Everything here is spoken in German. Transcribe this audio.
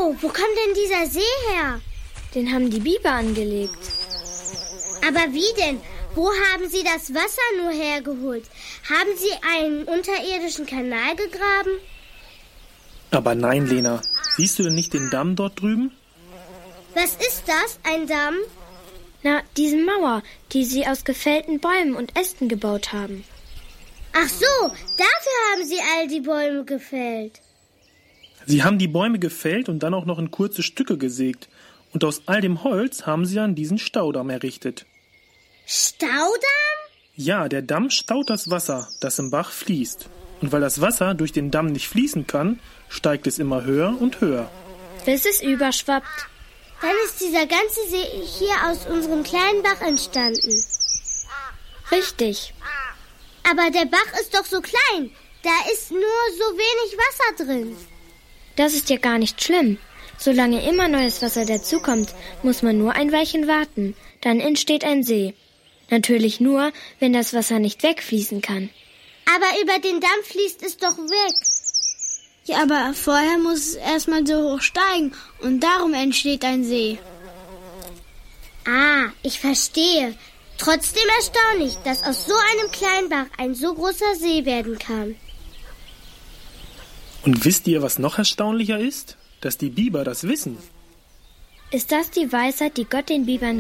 wo kommt denn dieser See her? Den haben die Biber angelegt. Aber wie denn? Wo haben Sie das Wasser nur hergeholt? Haben Sie einen unterirdischen Kanal gegraben? Aber nein, Lena. Siehst du denn nicht den Damm dort drüben? Was ist das, ein Damm? Na, diese Mauer, die sie aus gefällten Bäumen und Ästen gebaut haben. Ach so, dafür haben Sie all die Bäume gefällt. Sie haben die Bäume gefällt und dann auch noch in kurze Stücke gesägt. Und aus all dem Holz haben sie dann diesen Staudamm errichtet. Staudamm? Ja, der Damm staut das Wasser, das im Bach fließt. Und weil das Wasser durch den Damm nicht fließen kann, steigt es immer höher und höher. Bis es überschwappt. Dann ist dieser ganze See hier aus unserem kleinen Bach entstanden. Richtig. Aber der Bach ist doch so klein. Da ist nur so wenig Wasser drin. Das ist ja gar nicht schlimm. Solange immer neues Wasser dazukommt, muss man nur ein Weilchen warten. Dann entsteht ein See. Natürlich nur, wenn das Wasser nicht wegfließen kann. Aber über den Damm fließt es doch weg. Ja, aber vorher muss es erstmal so hoch steigen und darum entsteht ein See. Ah, ich verstehe. Trotzdem erstaunlich, dass aus so einem kleinen Bach ein so großer See werden kann. Und wisst ihr, was noch erstaunlicher ist? Dass die Biber das wissen. Ist das die Weisheit, die Gott den Bibern